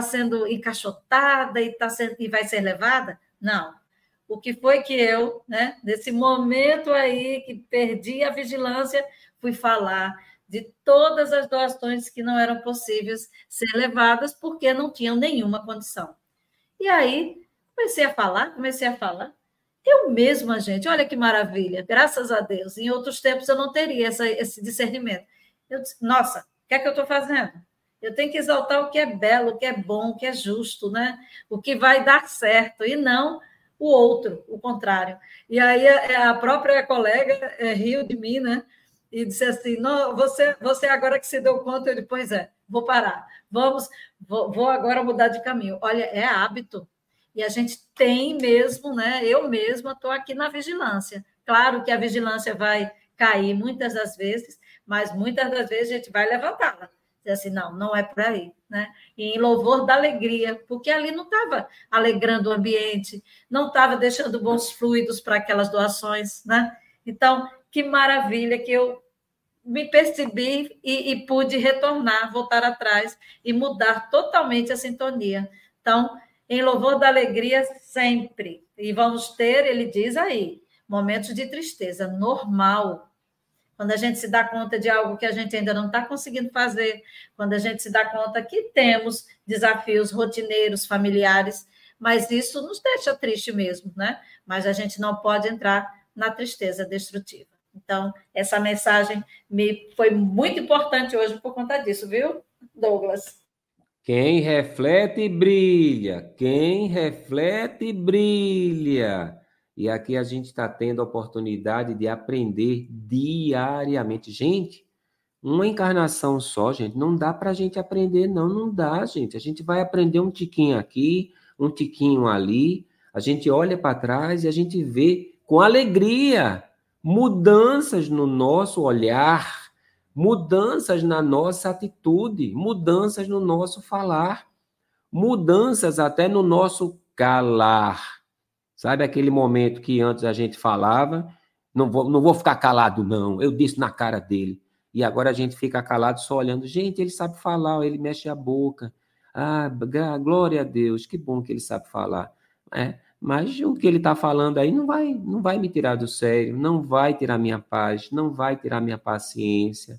sendo encaixotada e vai ser levada? Não. O que foi que eu, né, nesse momento aí que perdi a vigilância, fui falar de todas as doações que não eram possíveis ser levadas porque não tinham nenhuma condição. E aí, comecei a falar. Eu mesma, gente, olha que maravilha, graças a Deus. Em outros tempos eu não teria esse discernimento. Eu disse, nossa, o que é que eu estou fazendo? Eu tenho que exaltar o que é belo, o que é bom, o que é justo, né? O que vai dar certo, e não o outro, o contrário. E aí a própria colega riu de mim, né? E disse assim, não, você agora que se deu conta, eu disse, pois é, vou parar. Vou agora mudar de caminho. Olha, é hábito. E a gente tem mesmo, né? Eu mesma estou aqui na vigilância. Claro que a vigilância vai cair muitas das vezes, mas muitas das vezes a gente vai levantá-la. Dizer assim, não é por aí, né? E em louvor da alegria, porque ali não estava alegrando o ambiente, não estava deixando bons fluidos para aquelas doações, né? Então, que maravilha que eu me percebi e pude retornar, voltar atrás e mudar totalmente a sintonia. Então, em louvor da alegria sempre. E vamos ter, ele diz aí, momentos de tristeza, normal. Quando a gente se dá conta de algo que a gente ainda não está conseguindo fazer, quando a gente se dá conta que temos desafios rotineiros, familiares, mas isso nos deixa triste mesmo, né? Mas a gente não pode entrar na tristeza destrutiva. Então, essa mensagem foi muito importante hoje por conta disso, viu, Douglas? Quem reflete, brilha. Quem reflete, brilha. E aqui a gente está tendo a oportunidade de aprender diariamente. Gente, uma encarnação só, gente, não dá para a gente aprender, não dá, gente. A gente vai aprender um tiquinho aqui, um tiquinho ali. A gente olha para trás e a gente vê com alegria mudanças no nosso olhar, mudanças na nossa atitude, mudanças no nosso falar, mudanças até no nosso calar. Sabe aquele momento que antes a gente falava, não vou ficar calado, não, eu disse na cara dele. E agora a gente fica calado só olhando. Gente, ele sabe falar, ele mexe a boca. Ah, glória a Deus, que bom que ele sabe falar. Mas o que ele está falando aí não vai me tirar do sério, não vai tirar minha paz, não vai tirar minha paciência.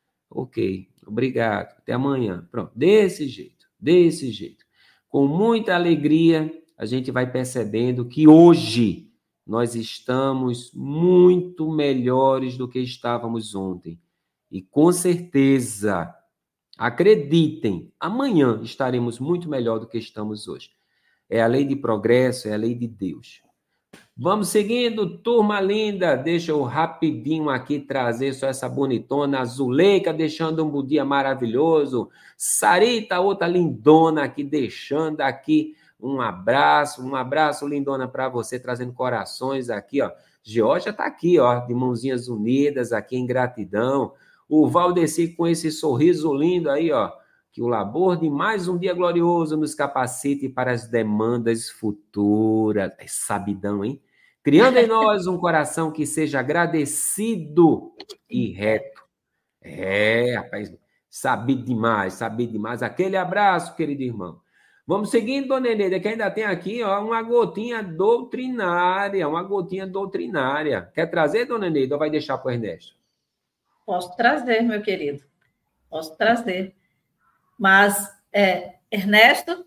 Ok, obrigado, até amanhã. Pronto, desse jeito. Com muita alegria, a gente vai percebendo que hoje nós estamos muito melhores do que estávamos ontem. E com certeza, acreditem, amanhã estaremos muito melhor do que estamos hoje. É a lei de progresso, é a lei de Deus. Vamos seguindo, turma linda. Deixa eu rapidinho aqui trazer só essa bonitona. Zuleika deixando um bom dia maravilhoso. Sarita, outra lindona aqui, deixando aqui um abraço lindona para você, trazendo corações aqui, ó. Georgia tá aqui, ó, de mãozinhas unidas aqui em gratidão. O Valdeci com esse sorriso lindo aí, ó. Que o labor de mais um dia glorioso nos capacite para as demandas futuras. É sabidão, hein? Criando em nós um coração que seja agradecido e reto. Rapaz, sabido demais. Aquele abraço, querido irmão. Vamos seguindo, dona Eneida, que ainda tem aqui, ó, uma gotinha doutrinária. Quer trazer, dona Eneida, ou vai deixar para o Ernesto? Posso trazer, meu querido. Posso trazer. Mas, Ernesto?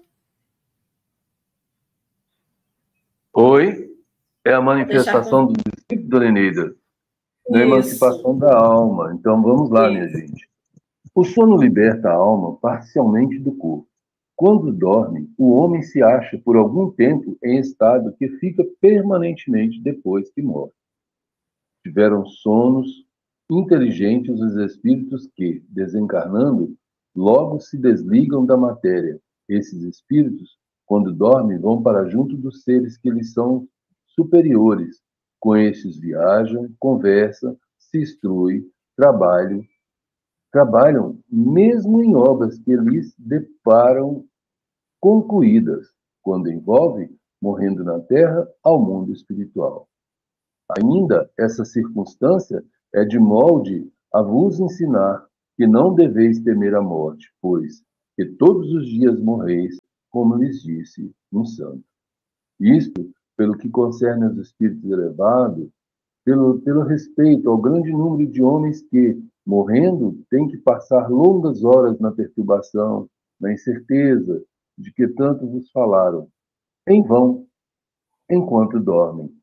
Oi? É a manifestação do Espírito, dona Eneida, na emancipação da alma. Então, vamos lá, minha gente. O sono liberta a alma parcialmente do corpo. Quando dorme, o homem se acha por algum tempo em estado que fica permanentemente depois que morre. Tiveram sonos inteligentes os espíritos que, desencarnando, logo se desligam da matéria. Esses espíritos, quando dormem, vão para junto dos seres que lhes são superiores. Com estes viajam, conversam, se instruem, trabalham mesmo em obras que lhes deparam concluídas, quando envolve, morrendo na terra, ao mundo espiritual. Ainda essa circunstância é de molde a vos ensinar que não deveis temer a morte, pois que todos os dias morreis como lhes disse um santo. Isto, pelo que concerne aos espíritos elevados, pelo respeito ao grande número de homens que, morrendo, têm que passar longas horas na perturbação, na incerteza de que tanto vos falaram, em vão, enquanto dormem.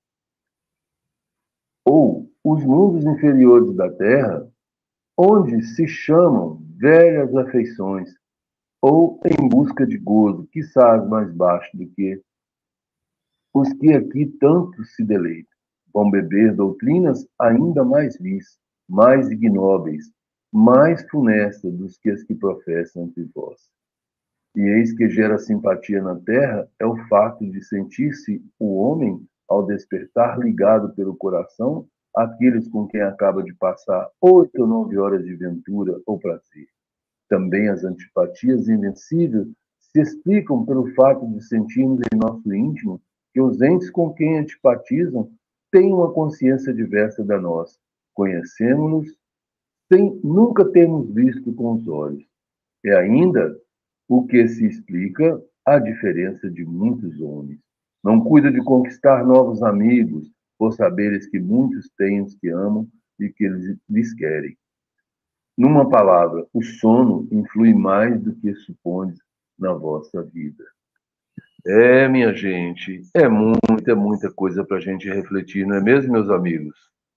Ou os mundos inferiores da Terra, onde se chamam velhas afeições, ou em busca de gozo, quiçás mais baixo do que os que aqui tanto se deleitam. Vão beber doutrinas ainda mais vis, mais ignóbeis, mais funestas do que as que professam entre vós. E eis que gera simpatia na terra é o fato de sentir-se o homem, ao despertar, ligado pelo coração àqueles com quem acaba de passar 8 ou 9 horas de ventura ou prazer. Também as antipatias invencíveis se explicam pelo fato de sentirmos em nosso íntimo que os entes com quem antipatizam têm uma consciência diversa da nossa. Conhecemos-nos sem nunca termos visto com os olhos. É ainda o que se explica a diferença de muitos homens. Não cuida de conquistar novos amigos, por saberes que muitos têm os que amam e que lhes querem. Numa palavra, o sono influi mais do que supondes na vossa vida. Minha gente, é muita coisa para a gente refletir, não é mesmo, meus amigos?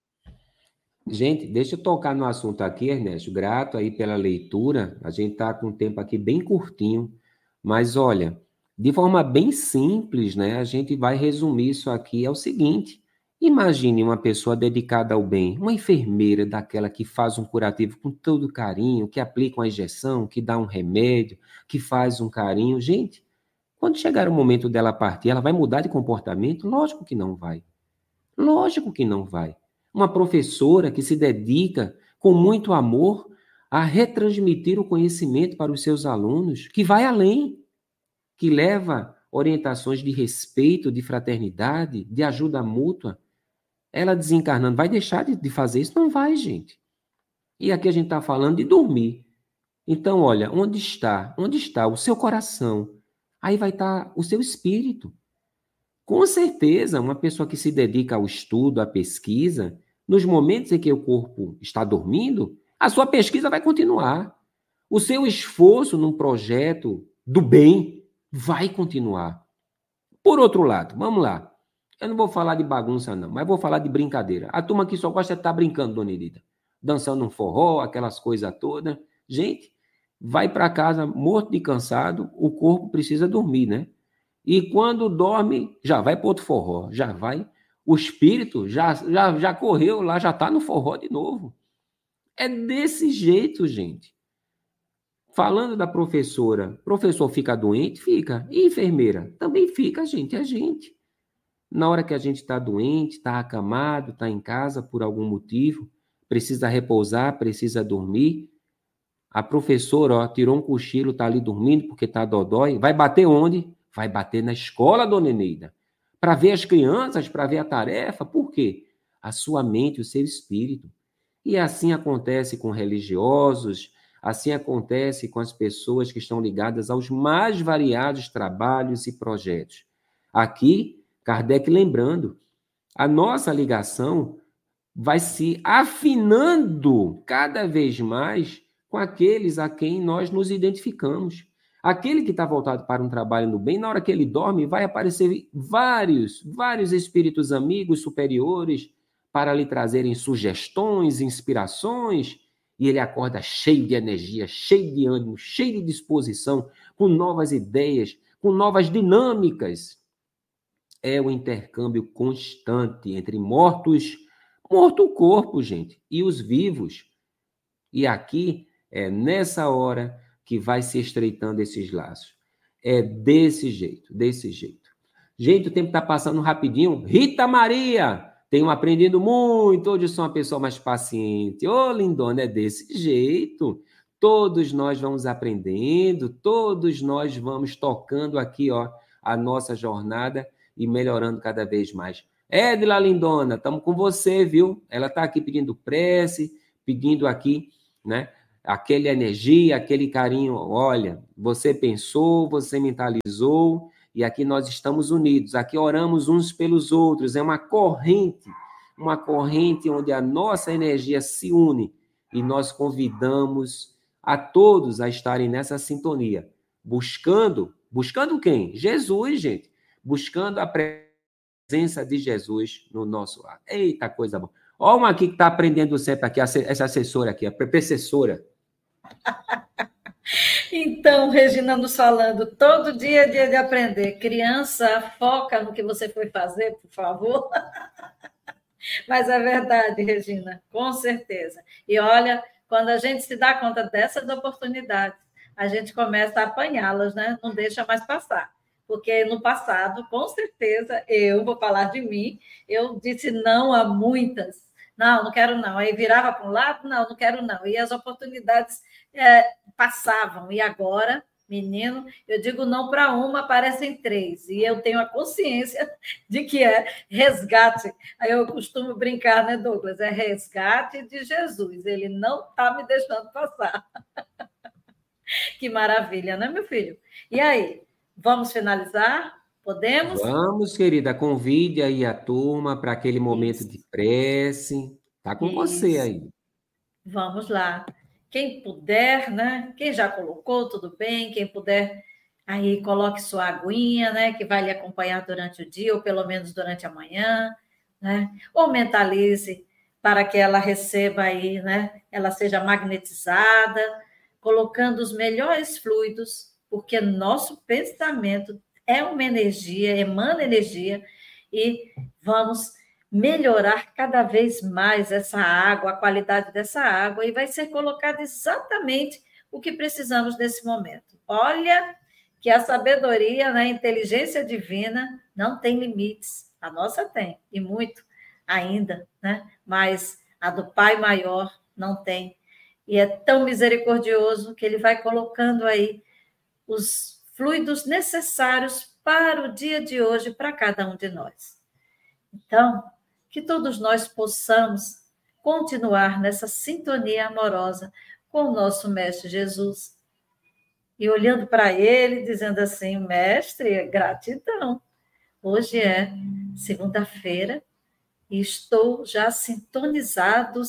Gente, deixa eu tocar no assunto aqui, Ernesto. Grato aí pela leitura. A gente está com um tempo aqui bem curtinho, mas olha, de forma bem simples, né? A gente vai resumir isso aqui. É o seguinte: imagine uma pessoa dedicada ao bem, uma enfermeira daquela que faz um curativo com todo carinho, que aplica uma injeção, que dá um remédio, que faz um carinho. Gente, quando chegar o momento dela partir, ela vai mudar de comportamento? Lógico que não vai. Lógico que não vai. Uma professora que se dedica com muito amor a retransmitir o conhecimento para os seus alunos, que vai além, que leva orientações de respeito, de fraternidade, de ajuda mútua. Ela desencarnando, vai deixar de fazer isso? Não vai, gente. E aqui a gente está falando de dormir. Então, olha, onde está o seu coração? Aí vai estar o seu espírito. Com certeza, uma pessoa que se dedica ao estudo, à pesquisa, nos momentos em que o corpo está dormindo, a sua pesquisa vai continuar. O seu esforço num projeto do bem vai continuar. Por outro lado, vamos lá. Eu não vou falar de bagunça, não, mas vou falar de brincadeira. A turma aqui só gosta de estar brincando, dona Irida. Dançando um forró, aquelas coisas todas. Gente, vai para casa morto de cansado, o corpo precisa dormir, né? E quando dorme, já vai para outro forró, já vai. O espírito já correu lá, já está no forró de novo. É desse jeito, gente. Falando da professora, professor fica doente? Fica. E enfermeira? Também fica, gente, é gente. Na hora que a gente está doente, está acamado, está em casa por algum motivo, precisa repousar, precisa dormir. A professora, tirou um cochilo, está ali dormindo porque está dodói. Vai bater onde? Vai bater na escola, dona Eneida, para ver as crianças, para ver a tarefa. Por quê? A sua mente, o seu espírito. E assim acontece com religiosos, assim acontece com as pessoas que estão ligadas aos mais variados trabalhos e projetos. Aqui, Kardec lembrando, a nossa ligação vai se afinando cada vez mais com aqueles a quem nós nos identificamos. Aquele que está voltado para um trabalho no bem, na hora que ele dorme, vai aparecer vários espíritos amigos superiores para lhe trazerem sugestões, inspirações, e ele acorda cheio de energia, cheio de ânimo, cheio de disposição, com novas ideias, com novas dinâmicas. É o intercâmbio constante entre morto o corpo, gente, e os vivos. E aqui é nessa hora que vai se estreitando esses laços. É desse jeito, desse jeito. Gente, o tempo está passando rapidinho. Rita Maria, tenho aprendido muito. Hoje sou uma pessoa mais paciente. Ô, lindona, é desse jeito. Todos nós vamos aprendendo, todos nós vamos tocando aqui, a nossa jornada e melhorando cada vez mais. Edila lindona, estamos com você, viu? Ela está aqui pedindo prece, pedindo aqui, né? aquela energia, aquele carinho. Olha, você pensou, você mentalizou, e aqui nós estamos unidos, aqui oramos uns pelos outros. É uma corrente onde a nossa energia se une, e nós convidamos a todos a estarem nessa sintonia, buscando quem? Jesus, gente. Buscando a presença de Jesus no nosso lar. Eita, coisa boa. Olha uma aqui que está aprendendo sempre aqui, essa assessora aqui, a professora. Então, Regina nos falando, todo dia é dia de aprender. Criança, foca no que você foi fazer, por favor. Mas é verdade, Regina, com certeza. E olha, quando a gente se dá conta dessas oportunidades, a gente começa a apanhá-las, né? Não deixa mais passar. Porque no passado, com certeza, eu vou falar de mim, eu disse não a muitas. Não, não quero não. Aí virava para um lado, não quero não. E as oportunidades passavam. E agora, menino, eu digo não para uma, aparecem 3. E eu tenho a consciência de que é resgate. Aí eu costumo brincar, né, Douglas? É resgate de Jesus. Ele não está me deixando passar. Que maravilha, né, meu filho? E aí, vamos finalizar? Podemos? Vamos, querida, convide aí a turma para aquele momento de prece. Está com você aí. Vamos lá. Quem puder, né? Quem já colocou, tudo bem. Quem puder, aí coloque sua aguinha, né? Que vai lhe acompanhar durante o dia, ou pelo menos durante a manhã, né? Ou mentalize para que ela receba aí, né? Ela seja magnetizada, colocando os melhores fluidos, porque nosso pensamento é uma energia, emana energia, e vamos melhorar cada vez mais essa água, a qualidade dessa água, e vai ser colocado exatamente o que precisamos nesse momento. Olha que a sabedoria, né, a inteligência divina não tem limites. A nossa tem, e muito ainda, né? Mas a do Pai Maior não tem. E é tão misericordioso que ele vai colocando aí os fluidos necessários para o dia de hoje, para cada um de nós. Então, que todos nós possamos continuar nessa sintonia amorosa com o nosso Mestre Jesus. E olhando para ele, dizendo assim, Mestre, gratidão. Hoje é segunda-feira e estou já sintonizada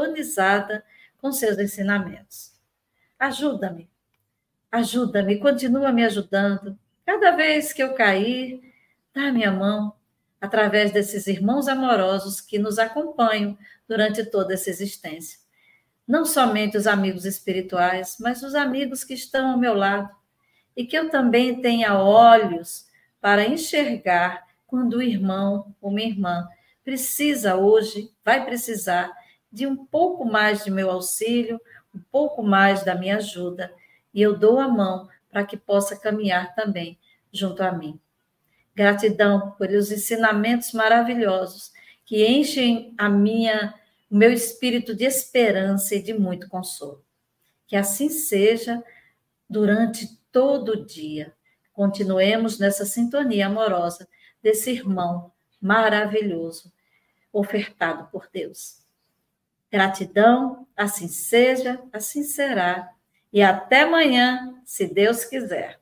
com seus ensinamentos. Ajuda-me, continua me ajudando. Cada vez que eu cair, dá minha mão, através desses irmãos amorosos que nos acompanham durante toda essa existência. Não somente os amigos espirituais, mas os amigos que estão ao meu lado. E que eu também tenha olhos para enxergar quando o irmão ou minha irmã precisa hoje, vai precisar de um pouco mais de meu auxílio, um pouco mais da minha ajuda. E eu dou a mão para que possa caminhar também junto a mim. Gratidão por os ensinamentos maravilhosos que enchem o meu espírito de esperança e de muito consolo. Que assim seja durante todo o dia. Continuemos nessa sintonia amorosa desse irmão maravilhoso ofertado por Deus. Gratidão, assim seja, assim será. E até amanhã, se Deus quiser.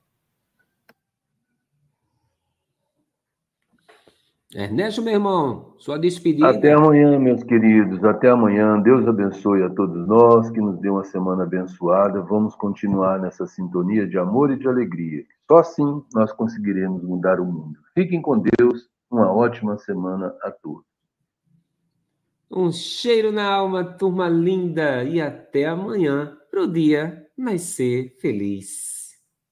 Ernesto, meu irmão, sua despedida. Até amanhã, meus queridos. Até amanhã. Deus abençoe a todos nós, que nos dê uma semana abençoada. Vamos continuar nessa sintonia de amor e de alegria. Só assim nós conseguiremos mudar o mundo. Fiquem com Deus. Uma ótima semana a todos. Um cheiro na alma, turma linda. E até amanhã, para o dia nascer feliz.